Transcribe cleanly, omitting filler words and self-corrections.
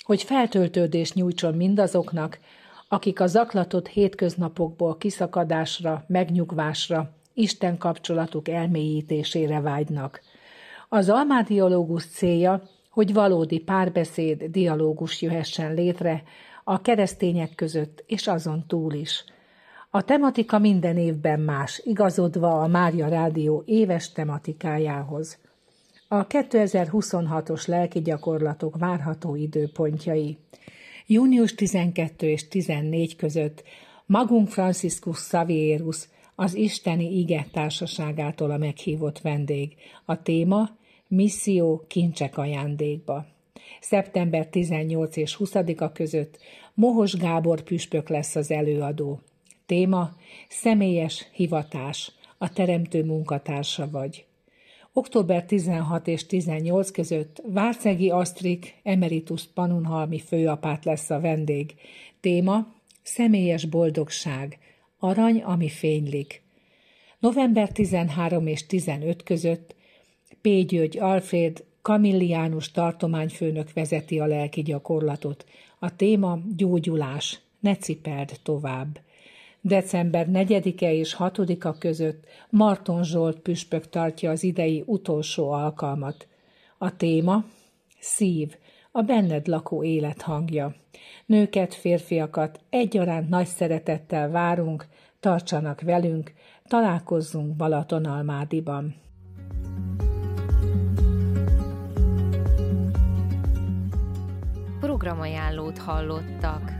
hogy feltöltődést nyújtson mindazoknak, akik a zaklatott hétköznapokból kiszakadásra, megnyugvásra, Isten kapcsolatuk elmélyítésére vágynak. Az almádiológus célja, hogy valódi párbeszéd, dialógus jöhessen létre a keresztények között és azon túl is. A tematika minden évben más, igazodva a Mária Rádió éves tematikájához. A 2026-os lelki gyakorlatok várható időpontjai. Június 12 és 14 között magunk Franciscus Xavierus, az Isteni Ige Társaságától a meghívott vendég. A téma Misszió kincsek ajándékba. Szeptember 18 és 20-a között Mohos Gábor püspök lesz az előadó. Téma személyes hivatás, a teremtő munkatársa vagy. Október 16 és 18 között Várcegi Asztrik emeritus pannonhalmi főapát lesz a vendég. Téma személyes boldogság, arany, ami fénylik. November 13 és 15 között P. György Alfréd Kamilliánus tartományfőnök vezeti a lelki gyakorlatot. A téma gyógyulás, ne cipeld tovább. December 4-e és 6-a között Marton Zsolt püspök tartja az idei utolsó alkalmat. A téma szív, a benned lakó élet hangja. Nőket, férfiakat egyaránt nagy szeretettel várunk, tartsanak velünk, találkozzunk Balatonalmádiban. Programajánlót hallottak.